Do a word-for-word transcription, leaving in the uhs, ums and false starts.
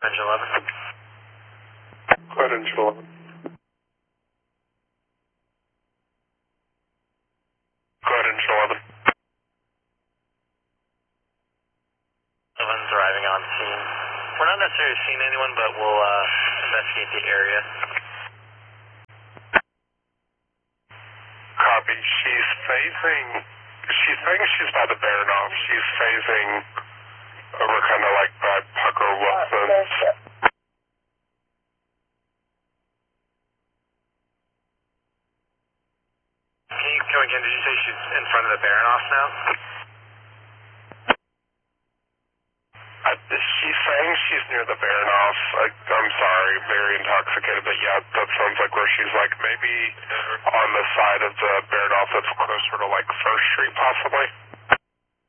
Engine eleven. Go ahead, engine eleven. Go ahead, engine eleven. eleven's arriving on scene. We're not necessarily seeing anyone, but we'll uh, investigate the area. Copy. She's phasing. She's saying she's by the Baranoff. She's phasing over kind of like by Pucker Wilson. Can you come again? Did you say she's in front of the Baranoff now? Uh, she's saying she's near the Baranoff. I, I'm sorry, very intoxicated, but yeah, that sounds like where she's like maybe on the side of the Baranoff that's closer to like First Street, possibly.